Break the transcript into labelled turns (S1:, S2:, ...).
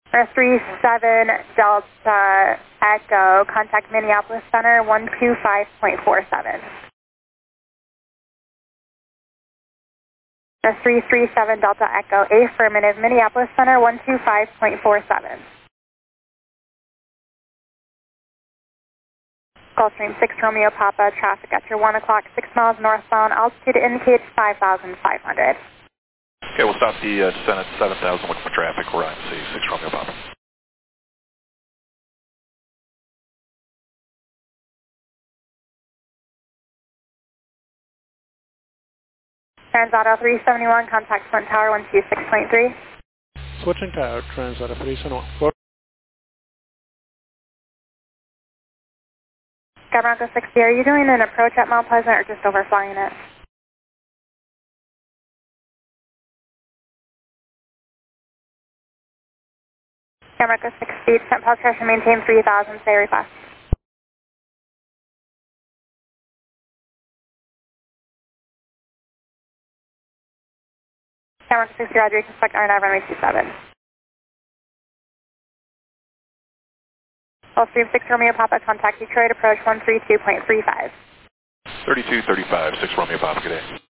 S1: 37 Delta Echo, contact Minneapolis Center 125.47. 337 Delta Echo, affirmative, Minneapolis Center 125.47. Gulfstream 6 Romeo Papa, traffic at your 1 o'clock, 6 miles northbound, altitude indicates 5,500.
S2: Okay, we'll stop the descent at 7,000, look for traffic, we're on C6 Romeo Papa.
S1: Transauto 371, contact Flint Tower 126.3.
S3: Switching tower, Transauto 371.
S1: Sky Bronco 60, are you doing an approach at Mount Pleasant or just overflying it? Sky Bronco 60, descent pulse pressure maintain 3,000, say request. Sky Bronco 60, Roger, you can select R9 runway 27. Gulfstream 6 Romeo Papa, contact Detroit approach 132.35.
S2: 3235, 6 Romeo Papa, good day.